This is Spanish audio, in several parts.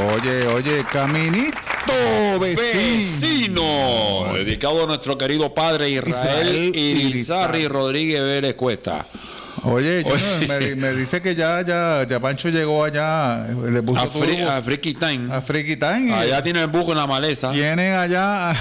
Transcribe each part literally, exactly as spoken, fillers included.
Oye, oye, caminito vecino. Vecino. Dedicado a nuestro querido padre Israel, Israel Irizarry Rodríguez Vélez Cuesta. Oye, yo, me, me dice que ya, ya, ya Pancho llegó allá, le puso A, fri, turbo, a Friki Time. a Friki Time. Allá tiene el buco en la maleza. Tienen allá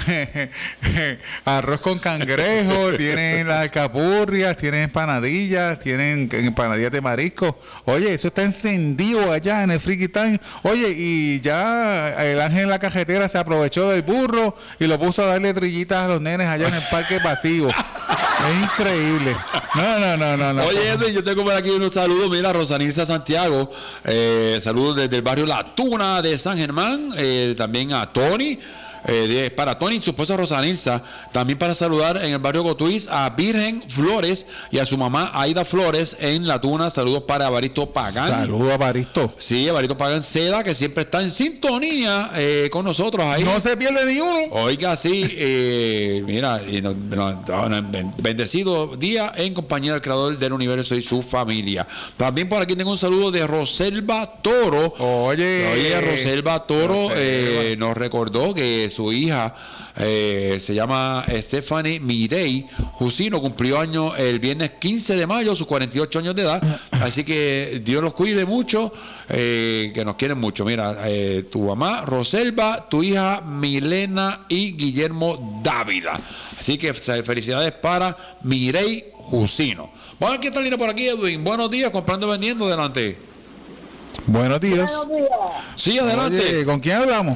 arroz con cangrejo, tienen las alcapurrias, tienen empanadillas, tienen empanadillas de marisco. Oye, eso está encendido allá en el Friki Time. Oye, y ya el ángel en la cajetera se aprovechó del burro y lo puso a darle trillitas a los nenes allá en el parque pasivo. Es increíble. No, no, no, no, no. Oye, Edwin, yo tengo por aquí unos saludos. Mira, Rosanilza Santiago. Eh, saludos desde el barrio La Tuna de San Germán. Eh, también a Tony. Eh, de, para Tony y su esposa Rosanilza. También para saludar en el barrio Cotuís a Virgen Flores y a su mamá Aida Flores en La Tuna. Saludos para Evaristo Pagán. Saludos a Evaristo. Sí, Evaristo Pagán Seda, que siempre está en sintonía eh, con nosotros ahí. No se pierde ni uno. Oiga, sí, eh, mira, y nos, nos, nos, bendecido día en compañía del creador del universo y su familia. También por aquí tengo un saludo de Roselva Toro. Oye, Oye, Roselva Toro Roselva. Eh, nos recordó que su hija eh, se llama Stephanie Mirey Jusino, cumplió año el viernes quince de mayo, sus cuarenta y ocho años de edad. Así que Dios los cuide mucho, eh, que nos quieren mucho. Mira, eh, tu mamá Roselva, tu hija Milena y Guillermo Dávila. Así que felicidades para Mirey Jusino. Vamos a ver qué tal viene por aquí, Edwin. Buenos días, comprando y vendiendo. Adelante. Buenos días. Buenos días. Sí, adelante. Oye, ¿con quién hablamos?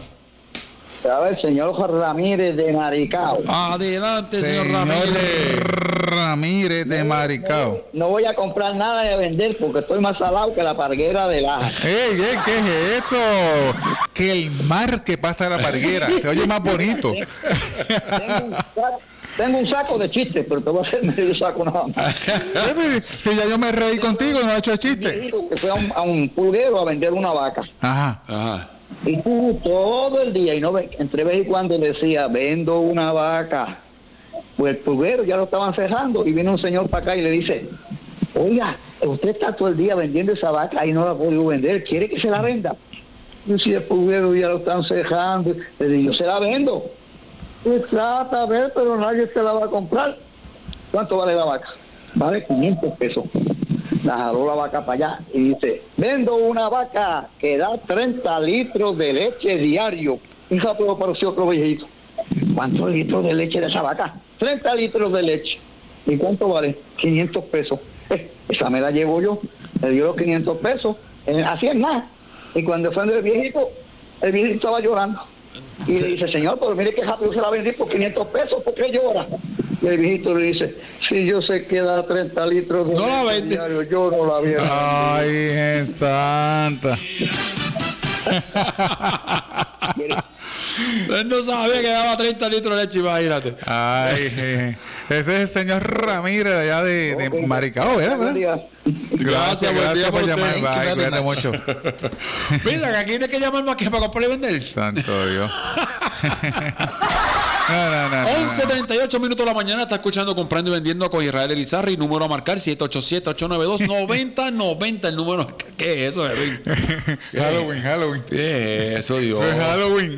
A ver, señor Ramírez de Maricao. Adelante, señor, Señor Ramírez. Ramírez de Maricao. No voy a comprar nada de vender porque estoy más salado que la parguera de la... ¡Ey, ey! ¿Qué es eso? Que el mar que pasa a la parguera. Se oye más bonito. Tengo un saco, tengo un saco de chistes, pero te voy a hacer medio saco nada más. Si ya yo me reí contigo, no he hecho chiste. Que fue a un, a un pulguero a vender una vaca. Ajá. Ajá. Y tú todo el día, y no ve, entre vez y cuando decía, vendo una vaca. Pues el pulguero ya lo estaban cerrando y viene un señor para acá y le dice, oiga, usted está todo el día vendiendo esa vaca y no la ha podido vender, ¿quiere que se la venda? Y si el pulguero ya lo están cerrando, le digo, yo se la vendo. Pues trata a ver, pero nadie te la va a comprar. ¿Cuánto vale la vaca? Vale quinientos pesos. La jaló la vaca para allá y dice, vendo una vaca que da treinta litros de leche diario. Y rápido apareció otro viejito. ¿Cuántos litros de leche de esa vaca? treinta litros de leche. ¿Y cuánto vale? quinientos pesos. Eh, esa me la llevo yo. Le dio los quinientos pesos. Eh, así es más. Y cuando fue el viejito, el viejito estaba llorando. Y le dice, señor, pero mire que rápido se la vendí por quinientos pesos. ¿Por qué llora? Y el viejito le dice, si yo sé que da treinta litros de no la leche vende. diario, yo no la vendo. Ay, Virgen Santa. Él no sabía que daba treinta litros de leche, imagínate. Ay, eh, ese es el señor Ramírez de allá de, de Ok. Maricao, ¿verdad? Buen día. Gracias, buen día gracias por por llamar. usted. Bye, cuídate mucho. Mira, que aquí no hay que llamar más que para comprar y vender. Santo Dios. No, no, no, no, once no. treinta y ocho minutos de la mañana está escuchando Comprando y Vendiendo con Israel Irizarry. Número a marcar siete ocho siete, ocho nueve dos, nueve cero nueve cero. El número. ¿Qué es eso, Edwin? Halloween, Halloween. ¿Qué es eso, Dios? Fue Halloween.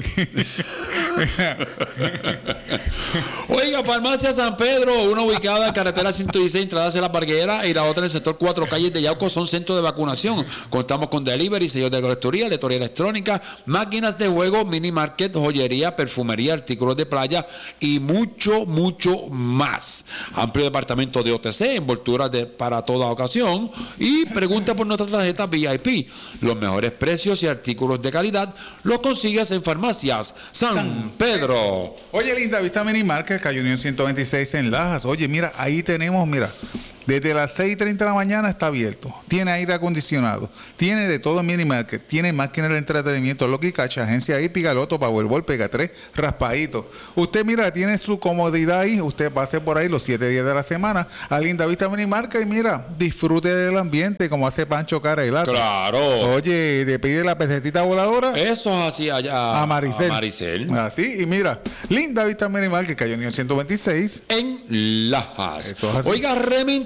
Oiga, Farmacia San Pedro, una ubicada en carretera ciento dieciséis, entrada hacia La Parguera, y la otra en el sector cuatro calles de Yauco, son centros de vacunación. Contamos con delivery, sellos de colecturía, lectoría electrónica, máquinas de juego, mini market, joyería, perfumería, artículos de playa y mucho, mucho más. Amplio departamento de O T C, envolturas de, para toda ocasión, y pregunta por nuestra tarjeta V I P. Los mejores precios y artículos de calidad los consigues en Farmacias San, San Pedro. Oye, linda vista Mini Market, calle Unión ciento veintiséis en Lajas. Oye, mira, ahí tenemos, mira, desde las seis y treinta de la mañana está abierto. Tiene aire acondicionado. Tiene de todo en Mini Market. Tiene máquinas de entretenimiento, Loki Cacha, agencia Hípica, Loto, Powerball, Pega tres, raspadito. Usted, mira, tiene su comodidad ahí. Usted pase por ahí los siete días de la semana a Linda Vista Mini Market y mira, disfrute del ambiente como hace Pancho Cara y Lata. Claro. Oye, le pide la pesetita voladora. Eso es así allá. A Maricel. A Maricel. Así, y mira, Linda Vista Mini Market, calle Unión ciento veintiséis. En Lajas. Eso es así. Oiga, Remington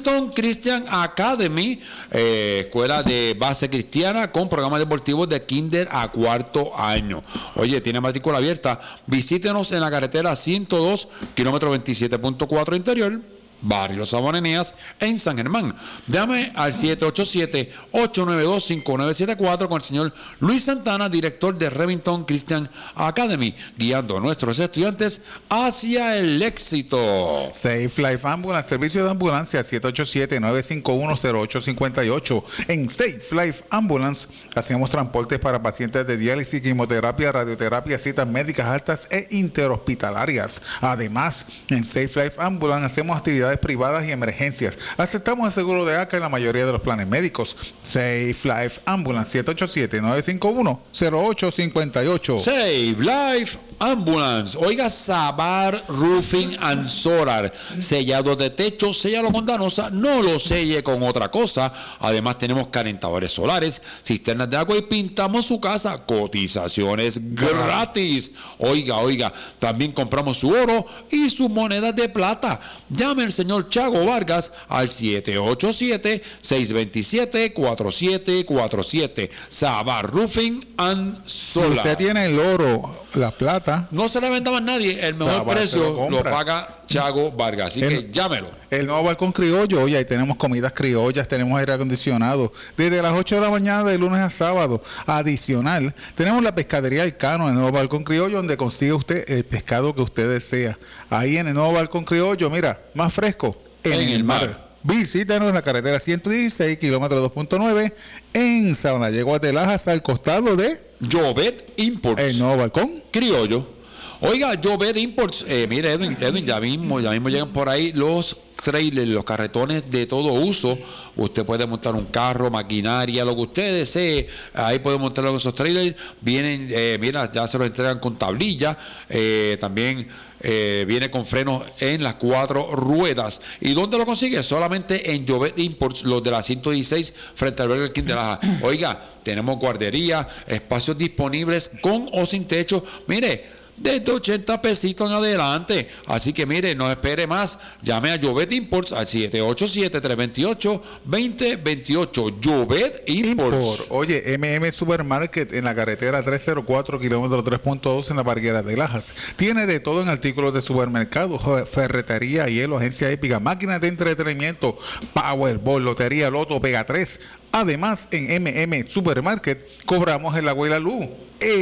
Remington Christian Academy, eh, escuela de base cristiana con programas deportivos de kinder a cuarto año. Oye, tiene matrícula abierta. Visítenos en la carretera ciento dos, kilómetro veintisiete punto cuatro interior, Barrio Sabana Eneas, en San Germán. Llame al siete ocho siete, ocho nueve dos, cinco nueve siete cuatro con el señor Luis Santana, director de Remington Christian Academy, guiando a nuestros estudiantes hacia el éxito. Safe Life Ambulance, servicio de ambulancia siete ocho siete, nueve cinco uno, cero ocho cinco ocho. En Safe Life Ambulance hacemos transportes para pacientes de diálisis, quimioterapia, radioterapia, citas médicas altas e interhospitalarias. Además, en Safe Life Ambulance hacemos actividades privadas y emergencias. Aceptamos el seguro de A C A en la mayoría de los planes médicos. Safe Life Ambulance siete ocho siete, nueve cinco uno, cero ocho cinco ocho. Save Life Ambulance. Oiga, Sabar Roofing and Solar. Sellado de techo, séllalo con Danosa, no lo selle con otra cosa. Además tenemos calentadores solares, cisternas de agua y pintamos su casa. Cotizaciones gratis. Oiga, oiga, también compramos su oro y sus monedas de plata. Llame al señor Chago Vargas al siete ocho siete, seis dos siete, cuatro siete cuatro siete. Sabar Roofing and Solar. Si usted tiene el oro, la plata, no se le venda más nadie. El mejor Sabar precio lo lo paga Chago Vargas. Así el, que llámelo. El nuevo balcón criollo. Oye, ahí tenemos comidas criollas, tenemos aire acondicionado. Desde las ocho de la mañana, de lunes a sábado. Adicional, tenemos la pescadería Elcano, el nuevo balcón criollo, donde consigue usted el pescado que usted desea. Ahí en el nuevo balcón criollo, mira, más fresco en, en el, el mar. mar. Visítanos en la carretera ciento dieciséis, kilómetro dos punto nueve, en Sabana Yeguas de Lajas, al costado de Llobet Imports. El nuevo balcón criollo. Oiga, Llobet Imports, eh, mire Edwin, Edwin, ya mismo, ya mismo llegan por ahí los trailers, los carretones de todo uso. Usted puede montar un carro, maquinaria, lo que usted desee. Ahí puede montar esos trailers. Vienen, eh, mira, ya se los entregan con tablilla. Eh, también eh, viene con frenos en las cuatro ruedas. ¿Y dónde lo consigue? Solamente en Llobet Imports, los de la ciento dieciséis, frente al Burger King de Laja. Oiga, tenemos guardería, espacios disponibles con o sin techo. Mire, desde ochenta pesitos en adelante. Así que mire, no espere más. Llame a Llobet Imports al siete ocho siete, tres dos ocho, dos cero dos ocho. Llobet Imports. Import. Oye, M M Supermarket en la carretera trescientos cuatro, kilómetro tres punto dos en la Parguera de Lajas. Tiene de todo en artículos de supermercado, ferretería, hielo, agencia épica, máquinas de entretenimiento, Powerball, lotería, loto, Pega tres. Además, en M M Supermarket cobramos el agua y la luz.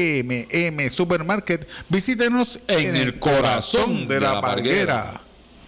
M M Supermarket, visítenos en, en el corazón de, de la, la Parguera. Parguera.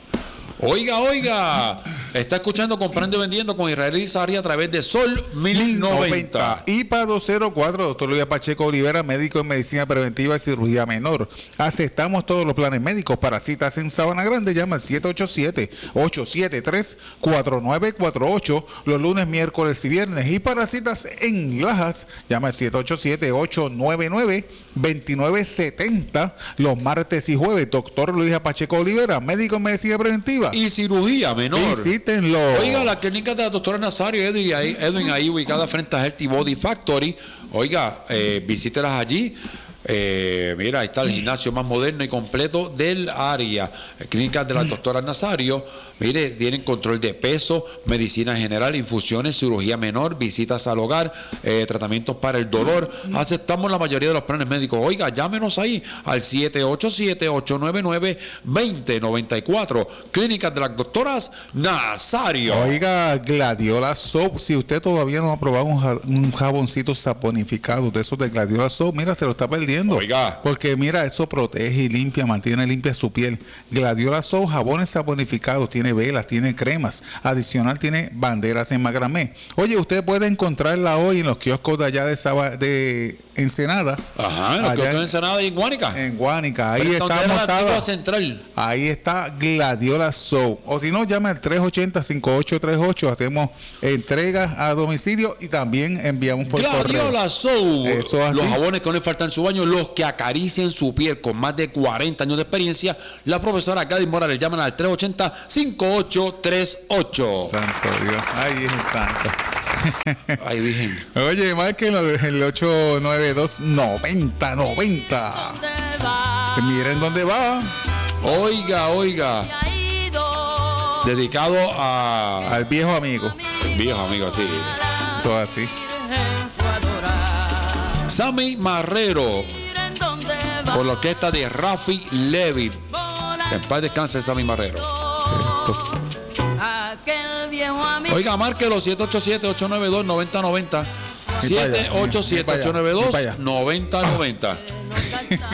Oiga, oiga, está escuchando Comprando y Vendiendo con Israel Izarri a través de Sol mil noventa. I P A dos cero cuatro, doctor Luis Pacheco Olivera, médico en medicina preventiva y cirugía menor. Aceptamos todos los planes médicos. Para citas en Sabana Grande, llama al siete ocho siete, ocho siete tres, cuatro nueve cuatro ocho los lunes, miércoles y viernes. Y para citas en Lajas, llama al siete ocho siete, ocho nueve nueve, dos nueve siete cero los martes y jueves. Doctor Luis Pacheco Olivera, médico en medicina preventiva y cirugía menor. Visítenlo. Oiga, la clínica de la doctora Nazario Edwin ahí, Edwin, ahí ubicada frente a Healthy Body Factory. Oiga, eh, visítelas allí. Eh, mira, ahí está el gimnasio más moderno y completo del área. Clínicas de la doctora Nazario. Mire, tienen control de peso, medicina general, infusiones, cirugía menor, visitas al hogar, eh, tratamientos para el dolor. Aceptamos la mayoría de los planes médicos. Oiga, llámenos ahí al siete ocho siete, ocho nueve nueve, dos cero nueve cuatro. Clínicas de las doctoras Nazario. Oiga, Gladiola Soap. Si usted todavía no ha probado un, ja- un jaboncito saponificado de esos de Gladiola Soap, mira, se lo está perdiendo. Oiga. Porque mira, eso protege y limpia, mantiene limpia su piel. Gladiola Soap, jabones saponificados, tiene velas, tiene cremas. Adicional, tiene banderas en macramé. Oye, usted puede encontrarla hoy en los kioscos de allá de, Saba, de Ensenada. Ajá, en los kioscos de Ensenada y en Guánica. En Guánica. Ahí está montada. Central. Ahí está Gladiola Soap. O si no, llame al tres ochenta, cinco ocho tres ocho. Hacemos entregas a domicilio y también enviamos por correo. Gladiola Soap. Eso así. Los jabones que no le faltan en su baño, los que acarician su piel con más de cuarenta años de experiencia. La profesora Gladys Morales, llaman al tres ochenta, cinco ocho tres ocho. Santo Dios. Ay, Virgen Santa. Ay, Virgen. Oye, márquenlo el ocho nueve dos, noventa noventa. Miren dónde va. Oiga, oiga. Dedicado a... Al viejo amigo. Viejo amigo, sí. Todo así. Sammy Marrero. Por la orquesta de Rafi Levitt. En paz descanse Sammy Marrero. Oiga, márquelo siete ocho siete, ocho nueve dos, nueve cero nueve cero. siete ocho siete, ocho nueve dos, nueve cero nueve cero.